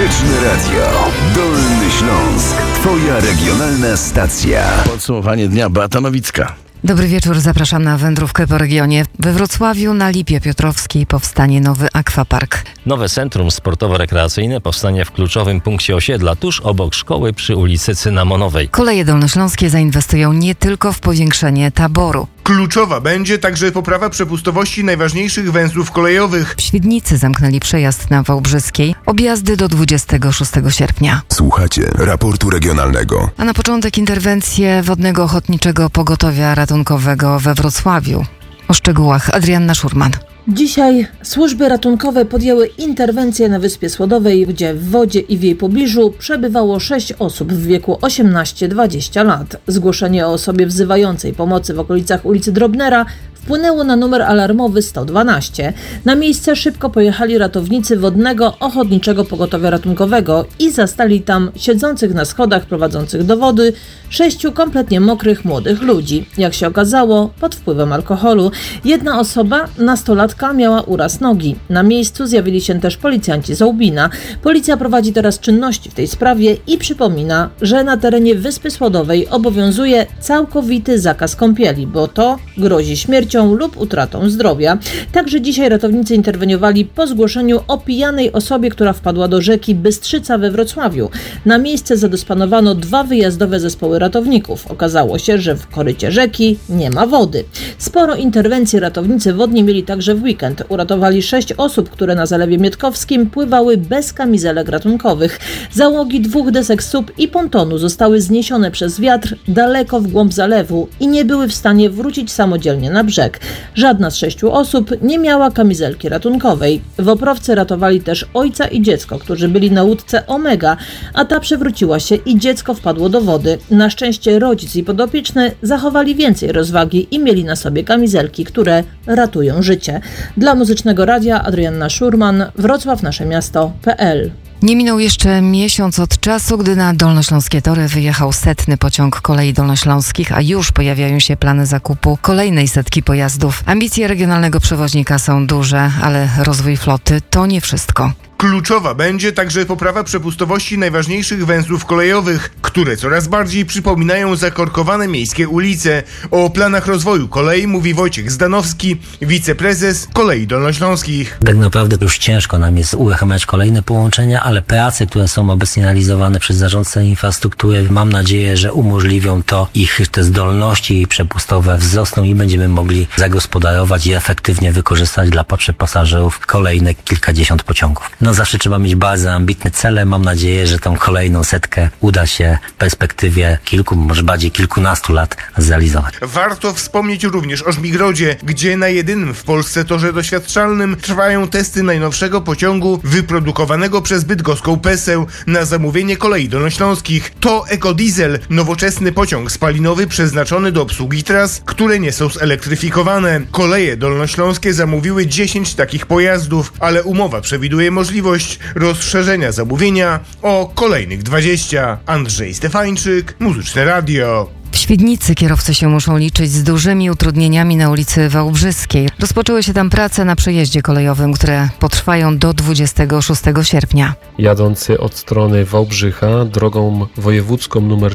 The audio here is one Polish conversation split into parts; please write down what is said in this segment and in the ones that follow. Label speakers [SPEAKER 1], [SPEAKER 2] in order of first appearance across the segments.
[SPEAKER 1] Muzyczne Radio Dolny Śląsk. Twoja regionalna stacja.
[SPEAKER 2] Podsumowanie dnia, Beata Nowicka.
[SPEAKER 3] Dobry wieczór, zapraszam na wędrówkę po regionie. We Wrocławiu na Lipie Piotrowskiej powstanie nowy akwapark.
[SPEAKER 4] Nowe centrum sportowo-rekreacyjne powstanie w kluczowym punkcie osiedla, tuż obok szkoły przy ulicy Cynamonowej.
[SPEAKER 3] Koleje dolnośląskie zainwestują nie tylko w powiększenie taboru.
[SPEAKER 5] Kluczowa będzie także poprawa przepustowości najważniejszych węzłów kolejowych.
[SPEAKER 3] W Świdnicy zamknęli przejazd na Wałbrzyskiej. Objazdy do 26 sierpnia.
[SPEAKER 1] Słuchacie raportu regionalnego.
[SPEAKER 3] A na początek interwencje Wodnego Ochotniczego Pogotowia Ratunkowego we Wrocławiu. O szczegółach Adrianna Szurman.
[SPEAKER 6] Dzisiaj służby ratunkowe podjęły interwencję na Wyspie Słodowej, gdzie w wodzie i w jej pobliżu przebywało 6 osób w wieku 18-20 lat. Zgłoszenie o osobie wzywającej pomocy w okolicach ulicy Drobnera wpłynęło na numer alarmowy 112. Na miejsce szybko pojechali ratownicy Wodnego Ochotniczego Pogotowia Ratunkowego i zastali tam siedzących na schodach prowadzących do wody 6 kompletnie mokrych młodych ludzi. Jak się okazało, pod wpływem alkoholu. Jedna osoba, nastolatka, miała uraz nogi. Na miejscu zjawili się też policjanci z Łubina. Policja prowadzi teraz czynności w tej sprawie i przypomina, że na terenie Wyspy Słodowej obowiązuje całkowity zakaz kąpieli, bo to grozi śmiercią lub utratą zdrowia. Także dzisiaj ratownicy interweniowali po zgłoszeniu o pijanej osobie, która wpadła do rzeki Bystrzyca we Wrocławiu. Na miejsce zadysponowano 2 wyjazdowe zespoły ratowników. Okazało się, że w korycie rzeki nie ma wody. Sporo interwencji ratownicy wodni mieli także w weekend. Uratowali 6 osób, które na Zalewie Mietkowskim pływały bez kamizelek ratunkowych. Załogi 2 desek SUP i pontonu zostały zniesione przez wiatr daleko w głąb zalewu i nie były w stanie wrócić samodzielnie na brzeg. Żadna z 6 osób nie miała kamizelki ratunkowej. Woprowcy ratowali też ojca i dziecko, którzy byli na łódce Omega, a ta przewróciła się i dziecko wpadło do wody. Na szczęście rodzic i podopieczny zachowali więcej rozwagi i mieli na sobie kamizelki, które ratują życie. Dla Muzycznego Radia Adrianna Szurman, Wrocław nasze miasto.pl.
[SPEAKER 3] Nie minął jeszcze miesiąc od czasu, gdy na dolnośląskie tory wyjechał 100. pociąg kolei dolnośląskich, a już pojawiają się plany zakupu kolejnej 100 pojazdów. Ambicje regionalnego przewoźnika są duże, ale rozwój floty to nie wszystko.
[SPEAKER 5] Kluczowa będzie także poprawa przepustowości najważniejszych węzłów kolejowych, które coraz bardziej przypominają zakorkowane miejskie ulice. O planach rozwoju kolei mówi Wojciech Zdanowski, wiceprezes Kolei Dolnośląskich.
[SPEAKER 7] Tak naprawdę już ciężko nam jest uruchamiać kolejne połączenia, ale prace, które są obecnie realizowane przez zarządcę infrastruktury, mam nadzieję, że umożliwią to, ich te zdolności przepustowe wzrosną i będziemy mogli zagospodarować i efektywnie wykorzystać dla potrzeb pasażerów kolejne kilkadziesiąt pociągów. Zawsze trzeba mieć bardzo ambitne cele. Mam nadzieję, że tą kolejną 100 uda się w perspektywie kilku, może bardziej kilkunastu lat zrealizować.
[SPEAKER 5] Warto wspomnieć również o Żmigrodzie, gdzie na jedynym w Polsce torze doświadczalnym trwają testy najnowszego pociągu wyprodukowanego przez bydgoską PESEł na zamówienie Kolei Dolnośląskich. To ekodiesel, nowoczesny pociąg spalinowy przeznaczony do obsługi tras, które nie są zelektryfikowane. Koleje dolnośląskie zamówiły 10 takich pojazdów, ale umowa przewiduje możliwość rozszerzenia zamówienia o kolejnych 20. Andrzej Stefańczyk, Muzyczne Radio.
[SPEAKER 3] W Świdnicy kierowcy się muszą liczyć z dużymi utrudnieniami na ulicy Wałbrzyskiej. Rozpoczęły się tam prace na przejeździe kolejowym, które potrwają do 26 sierpnia.
[SPEAKER 8] Jadący od strony Wałbrzycha drogą wojewódzką nr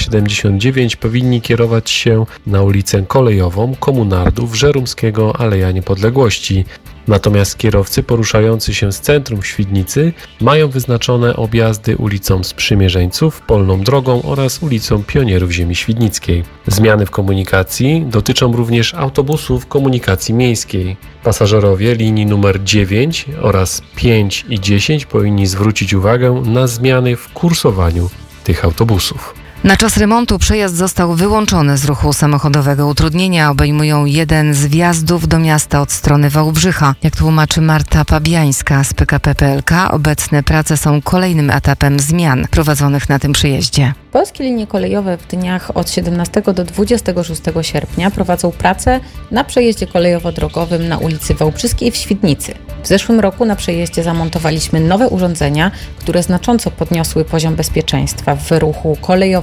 [SPEAKER 8] 379 powinni kierować się na ulicę kolejową Komunardów, Żeromskiego, Aleja Niepodległości. Natomiast kierowcy poruszający się z centrum Świdnicy mają wyznaczone objazdy ulicą Sprzymierzeńców, Polną Drogą oraz ulicą Pionierów Ziemi Świdnickiej. Zmiany w komunikacji dotyczą również autobusów komunikacji miejskiej. Pasażerowie linii numer 9 oraz 5 i 10 powinni zwrócić uwagę na zmiany w kursowaniu tych autobusów.
[SPEAKER 3] Na czas remontu przejazd został wyłączony z ruchu samochodowego. Utrudnienia obejmują jeden z wjazdów do miasta od strony Wałbrzycha. Jak tłumaczy Marta Pabiańska z PKP PLK, obecne prace są kolejnym etapem zmian prowadzonych na tym przejeździe.
[SPEAKER 9] Polskie linie kolejowe w dniach od 17 do 26 sierpnia prowadzą pracę na przejeździe kolejowo-drogowym na ulicy Wałbrzyskiej w Świdnicy. W zeszłym roku na przejeździe zamontowaliśmy nowe urządzenia, które znacząco podniosły poziom bezpieczeństwa w ruchu kolejowym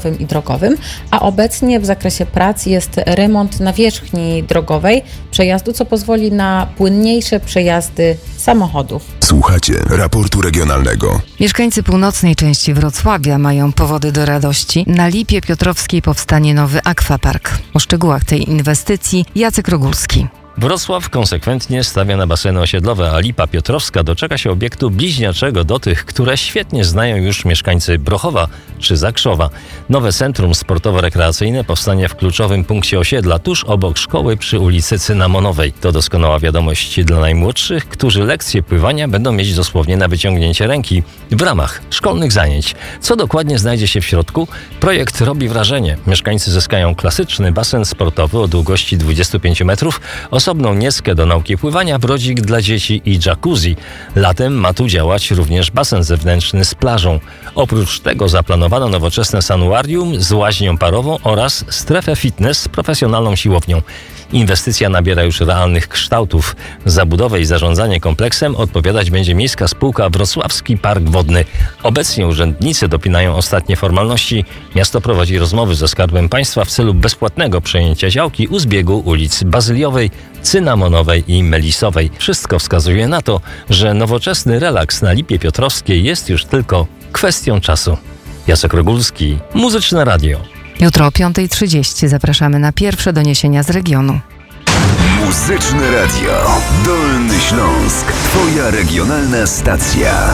[SPEAKER 9] kolejowym i drogowym, a obecnie w zakresie prac jest remont nawierzchni drogowej przejazdu, co pozwoli na płynniejsze przejazdy samochodów.
[SPEAKER 1] Słuchacie raportu regionalnego.
[SPEAKER 3] Mieszkańcy północnej części Wrocławia mają powody do radości. Na Lipie Piotrowskiej powstanie nowy akwapark. O szczegółach tej inwestycji Jacek Rogulski.
[SPEAKER 4] Wrocław konsekwentnie stawia na baseny osiedlowe, a Lipa Piotrowska doczeka się obiektu bliźniaczego do tych, które świetnie znają już mieszkańcy Brochowa czy Zakrzowa. Nowe centrum sportowo-rekreacyjne powstanie w kluczowym punkcie osiedla, tuż obok szkoły przy ulicy Cynamonowej. To doskonała wiadomość dla najmłodszych, którzy lekcje pływania będą mieć dosłownie na wyciągnięcie ręki w ramach szkolnych zajęć. Co dokładnie znajdzie się w środku? Projekt robi wrażenie. Mieszkańcy zyskają klasyczny basen sportowy o długości 25 metrów, osobną nieskę do nauki pływania, brodzik dla dzieci i jacuzzi. Latem ma tu działać również basen zewnętrzny z plażą. Oprócz tego zaplanowano nowoczesne sanuarium z łaźnią parową oraz strefę fitness z profesjonalną siłownią. Inwestycja nabiera już realnych kształtów. Za budowę i zarządzanie kompleksem odpowiadać będzie Miejska Spółka Wrocławski Park Wodny. Obecnie urzędnicy dopinają ostatnie formalności. Miasto prowadzi rozmowy ze Skarbem Państwa w celu bezpłatnego przejęcia działki u zbiegu ulic Bazyliowej, Cynamonowej i Melisowej. Wszystko wskazuje na to, że nowoczesny relaks na Lipie Piotrowskiej jest już tylko kwestią czasu. Jacek Rogulski, Muzyczne Radio.
[SPEAKER 3] Jutro o 5:30 zapraszamy na pierwsze doniesienia z regionu.
[SPEAKER 1] Muzyczne Radio. Dolny Śląsk. Twoja regionalna stacja.